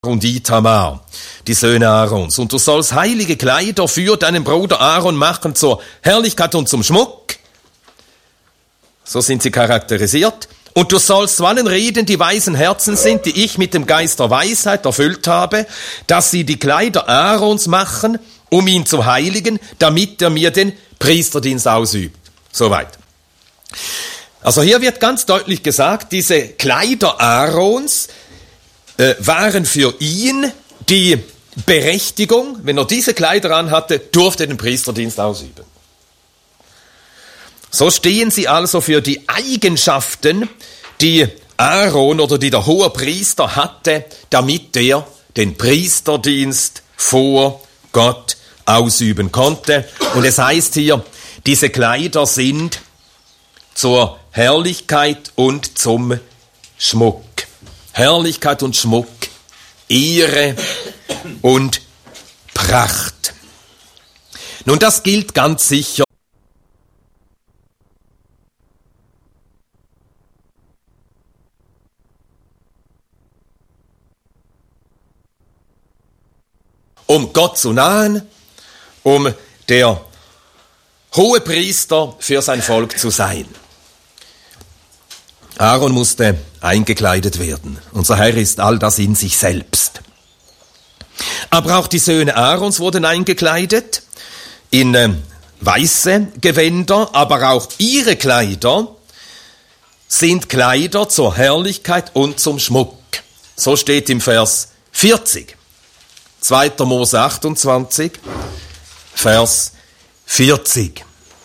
und Itamar, die Söhne Aarons. Und du sollst heilige Kleider für deinen Bruder Aaron machen zur Herrlichkeit und zum Schmuck. So sind sie charakterisiert. Und du sollst zu allen reden, die weisen Herzen sind, die ich mit dem Geist der Weisheit erfüllt habe, dass sie die Kleider Aarons machen, um ihn zu heiligen, damit er mir den Priesterdienst ausübt. Soweit. Also hier wird ganz deutlich gesagt, diese Kleider Aarons waren für ihn die Berechtigung, wenn er diese Kleider anhatte, durfte er den Priesterdienst ausüben. So stehen sie also für die Eigenschaften, die Aaron oder die der Hohepriester hatte, damit er den Priesterdienst vor Gott ausüben konnte. Und es heißt hier, diese Kleider sind zur Herrlichkeit und zum Schmuck. Herrlichkeit und Schmuck, Ehre und Pracht. Nun, das gilt ganz sicher um Gott zu nahen, um der Hohepriester für sein Volk zu sein. Aaron musste eingekleidet werden. Unser Herr ist all das in sich selbst. Aber auch die Söhne Aarons wurden eingekleidet in weiße Gewänder, aber auch ihre Kleider sind Kleider zur Herrlichkeit und zum Schmuck. So steht im Vers 40. 2. Mose 28, Vers 40.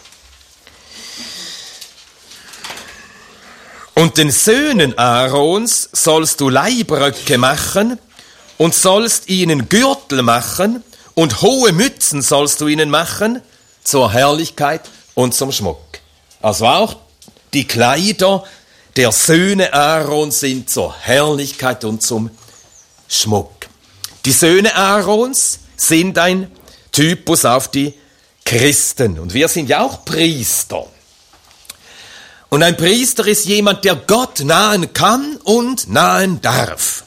Und den Söhnen Aarons sollst du Leibröcke machen und sollst ihnen Gürtel machen und hohe Mützen sollst du ihnen machen zur Herrlichkeit und zum Schmuck. Also auch die Kleider der Söhne Aarons sind zur Herrlichkeit und zum Schmuck. Die Söhne Aarons sind ein Typus auf die Christen. Und wir sind ja auch Priester. Und ein Priester ist jemand, der Gott nahen kann und nahen darf.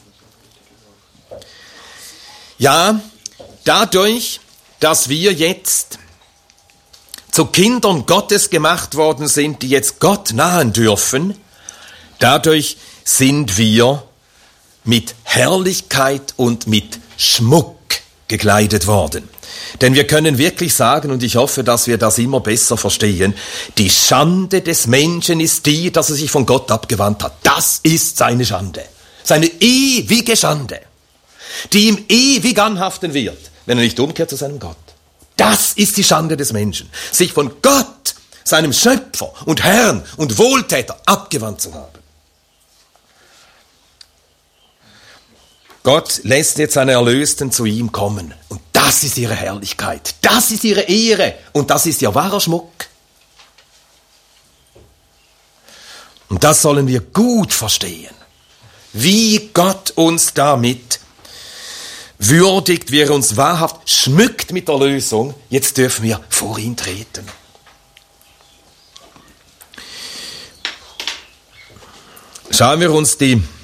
Ja, dadurch, dass wir jetzt zu Kindern Gottes gemacht worden sind, die jetzt Gott nahen dürfen, dadurch sind wir mit Herrlichkeit und mit Schmuck gekleidet worden. Denn wir können wirklich sagen, und ich hoffe, dass wir das immer besser verstehen, die Schande des Menschen ist die, dass er sich von Gott abgewandt hat. Das ist seine Schande. Seine ewige Schande, die ihm ewig anhaften wird, wenn er nicht umkehrt zu seinem Gott. Das ist die Schande des Menschen, sich von Gott, seinem Schöpfer und Herrn und Wohltäter abgewandt zu haben. Gott lässt jetzt seine Erlösten zu ihm kommen. Und das ist ihre Herrlichkeit. Das ist ihre Ehre. Und das ist ihr wahrer Schmuck. Und das sollen wir gut verstehen. Wie Gott uns damit würdigt, wie er uns wahrhaft schmückt mit der Erlösung. Jetzt dürfen wir vor ihn treten. Schauen wir uns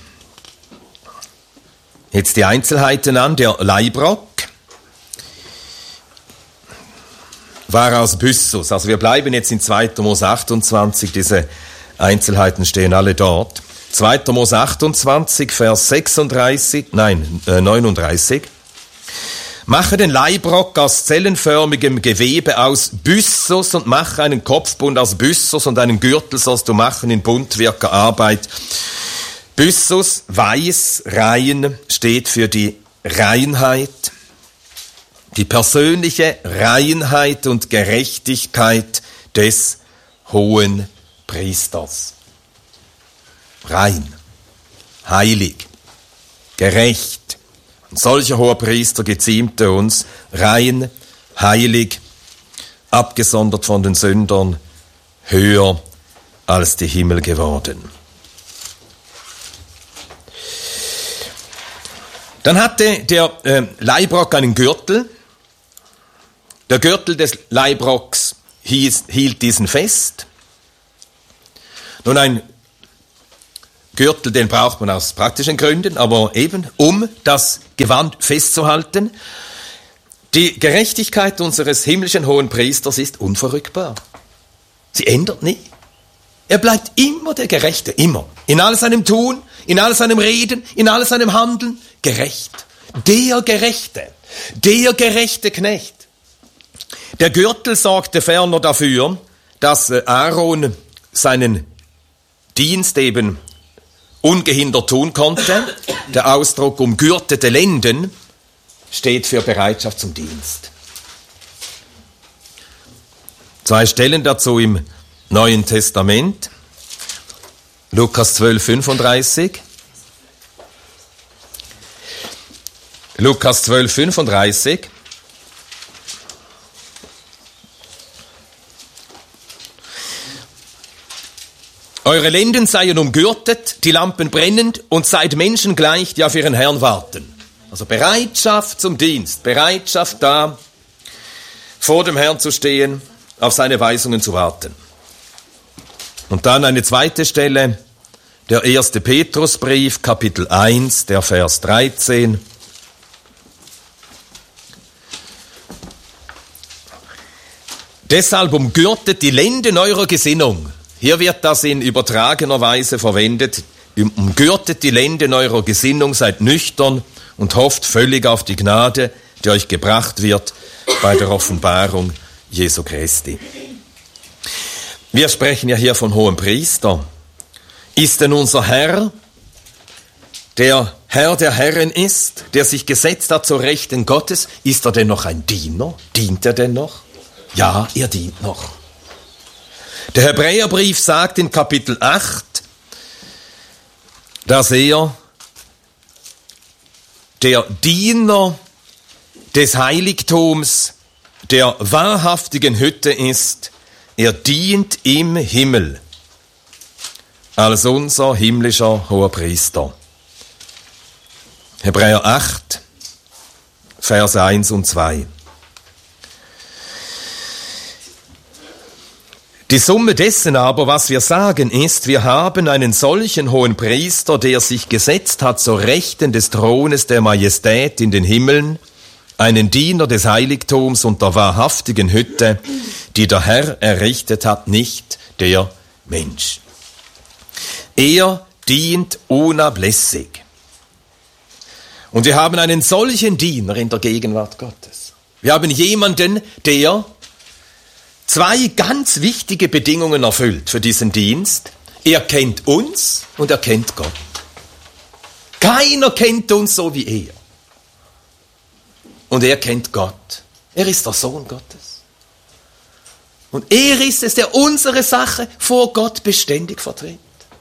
jetzt die Einzelheiten an. Der Leibrock war aus Byssus. Also wir bleiben jetzt in 2. Mose 28, diese Einzelheiten stehen alle dort. 2. Mose 28, Vers 39. Mache den Leibrock aus zellenförmigem Gewebe aus Byssus und mache einen Kopfbund aus Byssus und einen Gürtel sollst du machen in buntwirker Arbeit. Byssus, weiß, rein, steht für die Reinheit, die persönliche Reinheit und Gerechtigkeit des hohen Priesters. Rein, heilig, gerecht. Ein solcher hoher Priester geziemte uns, rein, heilig, abgesondert von den Sündern, höher als die Himmel geworden. Dann hatte der Leibrock einen Gürtel. Der Gürtel des Leibrocks hielt diesen fest. Nun, ein Gürtel, den braucht man aus praktischen Gründen, aber eben, um das Gewand festzuhalten. Die Gerechtigkeit unseres himmlischen Hohenpriesters ist unverrückbar. Sie ändert nie. Er bleibt immer der Gerechte, immer. In all seinem Tun, in all seinem Reden, in all seinem Handeln, gerecht. Der gerechte Knecht. Der Gürtel sorgte ferner dafür, dass Aaron seinen Dienst eben ungehindert tun konnte. Der Ausdruck umgürtete Lenden steht für Bereitschaft zum Dienst. 2 Stellen dazu im Neuen Testament. Lukas 12,35. Lukas 12,35. Eure Lenden seien umgürtet, die Lampen brennend und seid Menschen gleich, die auf ihren Herrn warten. Also Bereitschaft zum Dienst, Bereitschaft da, vor dem Herrn zu stehen, auf seine Weisungen zu warten. Und dann eine zweite Stelle, der 1. Petrusbrief, Kapitel 1, der Vers 13. Deshalb umgürtet die Lenden eurer Gesinnung. Hier wird das in übertragener Weise verwendet. Umgürtet die Lenden eurer Gesinnung, seid nüchtern und hofft völlig auf die Gnade, die euch gebracht wird bei der Offenbarung Jesu Christi. Wir sprechen ja hier von Hohenpriester. Ist denn unser Herr, der Herr der Herren ist, der sich gesetzt hat zur Rechten Gottes, ist er denn noch ein Diener? Dient er denn noch? Ja, er dient noch. Der Hebräerbrief sagt in Kapitel 8, dass er der Diener des Heiligtums der wahrhaftigen Hütte ist. Er dient im Himmel als unser himmlischer Hoherpriester. Hebräer 8, Verse 1 und 2. Die Summe dessen aber, was wir sagen, ist, wir haben einen solchen hohen Priester, der sich gesetzt hat zur Rechten des Thrones der Majestät in den Himmeln, einen Diener des Heiligtums und der wahrhaftigen Hütte, die der Herr errichtet hat, nicht der Mensch. Er dient unablässig. Und wir haben einen solchen Diener in der Gegenwart Gottes. Wir haben jemanden, der 2 ganz wichtige Bedingungen erfüllt für diesen Dienst. Er kennt uns und er kennt Gott. Keiner kennt uns so wie er. Und er kennt Gott. Er ist der Sohn Gottes. Und er ist es, der unsere Sache vor Gott beständig vertritt.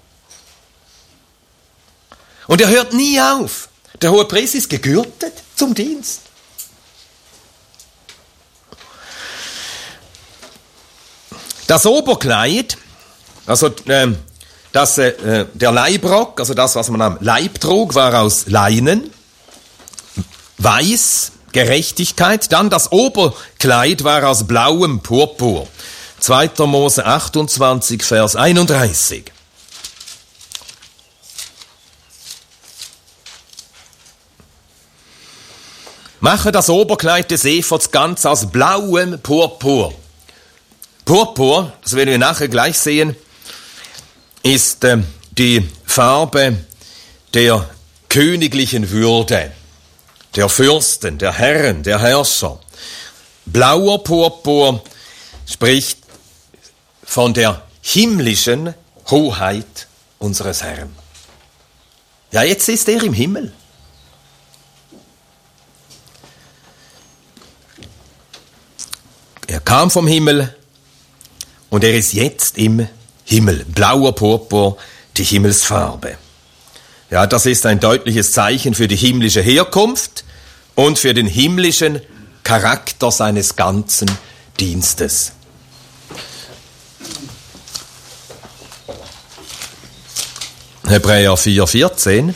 Und er hört nie auf. Der Hohepriester ist gegürtet zum Dienst. Das Oberkleid, also der Leibrock, also das, was man am Leib trug, war aus Leinen, weiß, Gerechtigkeit. Dann das Oberkleid war aus blauem Purpur. 2. Mose 28, Vers 31. Mache das Oberkleid des Ephods ganz aus blauem Purpur. Purpur, das werden wir nachher gleich sehen, ist die Farbe der königlichen Würde, der Fürsten, der Herren, der Herrscher. Blauer Purpur spricht von der himmlischen Hoheit unseres Herrn. Ja, jetzt ist er im Himmel. Er kam vom Himmel und er ist jetzt im Himmel. Blauer Purpur, die Himmelsfarbe. Ja, das ist ein deutliches Zeichen für die himmlische Herkunft und für den himmlischen Charakter seines ganzen Dienstes. Hebräer 4,14.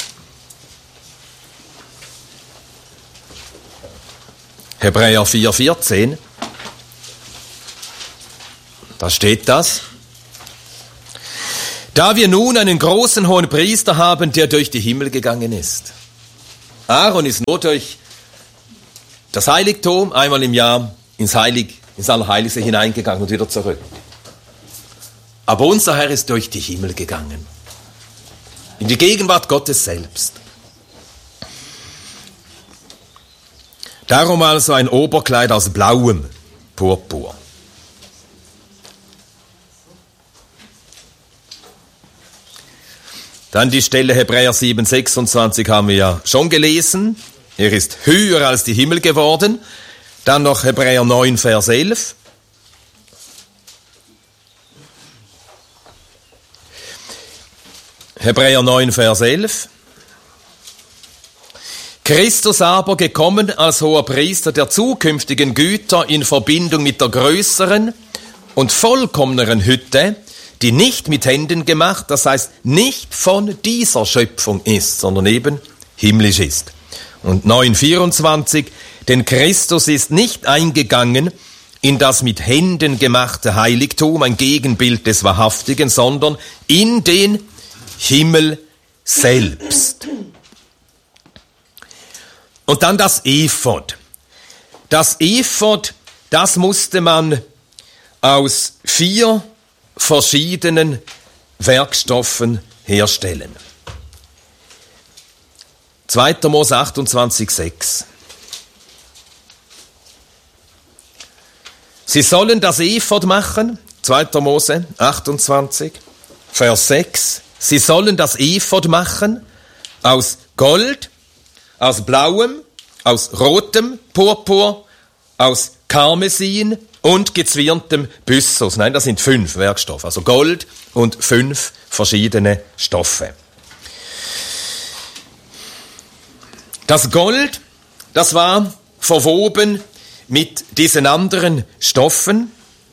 Hebräer 4,14. Da steht das. Da wir nun einen großen hohen Priester haben, der durch die Himmel gegangen ist. Aaron ist nur durch das Heiligtum einmal im Jahr ins Allerheiligste hineingegangen und wieder zurück. Aber unser Herr ist durch die Himmel gegangen. In die Gegenwart Gottes selbst. Darum also ein Oberkleid aus blauem Purpur. Dann die Stelle Hebräer 7,26 haben wir ja schon gelesen. Er ist höher als die Himmel geworden. Dann noch Hebräer 9, Vers 11. Hebräer 9, Vers 11. Christus aber, gekommen als hoher Priester der zukünftigen Güter in Verbindung mit der größeren und vollkommeneren Hütte, die nicht mit Händen gemacht, das heißt nicht von dieser Schöpfung ist, sondern eben himmlisch ist. Und 9,24, denn Christus ist nicht eingegangen in das mit Händen gemachte Heiligtum, ein Gegenbild des Wahrhaftigen, sondern in den Himmel selbst. Und dann das Ephod. Das Ephod, das musste man aus 4 verschiedenen Werkstoffen herstellen. 2. Mose 28,6. Sie sollen das Ephod machen, 2. Mose 28, Vers 6. Sie sollen das Ephod machen aus Gold, aus blauem, aus rotem Purpur, aus Karmesin und gezwirntem Byssus. Nein, das sind 5 Werkstoffe, also Gold und 5 verschiedene Stoffe. Das Gold, das war verwoben mit diesen anderen Stoffen,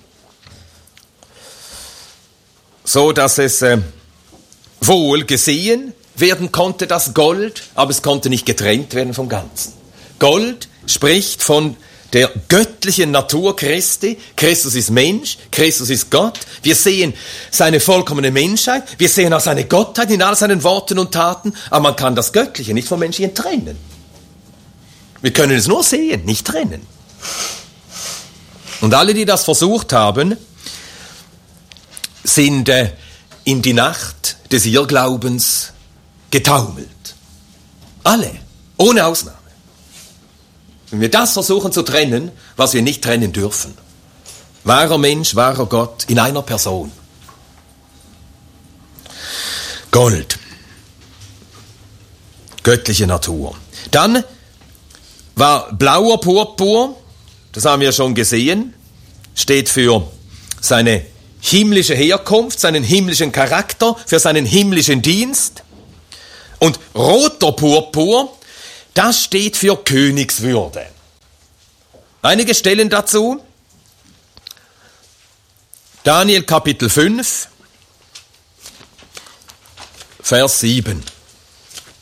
so dass es wohl gesehen werden konnte, das Gold, aber es konnte nicht getrennt werden vom Ganzen. Gold spricht von der göttlichen Natur Christi. Christus ist Mensch, Christus ist Gott. Wir sehen seine vollkommene Menschheit, wir sehen auch seine Gottheit in all seinen Worten und Taten, aber man kann das Göttliche nicht vom Menschlichen trennen. Wir können es nur sehen, nicht trennen. Und alle, die das versucht haben, sind in die Nacht des Irrglaubens getaumelt. Alle, ohne Ausnahme. Wenn wir das versuchen zu trennen, was wir nicht trennen dürfen. Wahrer Mensch, wahrer Gott in einer Person. Gold. Göttliche Natur. Dann war blauer Purpur, das haben wir schon gesehen, steht für seine himmlische Herkunft, seinen himmlischen Charakter, für seinen himmlischen Dienst. Und roter Purpur, das steht für Königswürde. Einige Stellen dazu. Daniel Kapitel 5, Vers 7.